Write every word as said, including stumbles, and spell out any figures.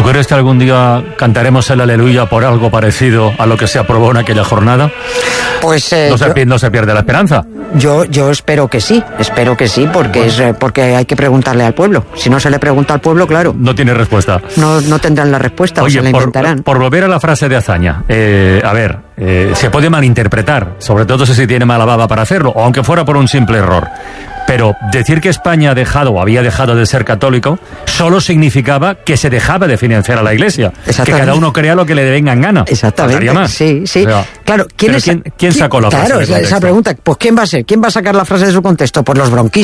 crees que algún día cantaremos el aleluya por algo parecido a lo que se aprobó en aquella jornada? Pues eh, no, se, yo, no se pierde la esperanza. Yo, yo espero que sí, espero que sí, porque bueno. es eh, porque hay que preguntarle al pueblo. Si no se le pregunta al pueblo, claro. No tiene respuesta. No, no tendrán la respuesta. Oye, o se la por, inventarán. Por volver a la frase de Azaña, eh, a ver, eh, se puede malinterpretar, sobre todo si se tiene mala baba para hacerlo, o aunque fuera por un simple error. Pero decir que España ha dejado o había dejado de ser católico solo significaba que se dejaba de financiar a la Iglesia. Que cada uno crea lo que le venga en gana. Exactamente. Más. Sí, sí. O sea, claro, ¿quién, es, ¿quién, ¿quién sacó la frase Claro, de contexto? Esa pregunta. Pues ¿quién va a ser? ¿Quién va a sacar la frase de su contexto? Pues los bronquistas.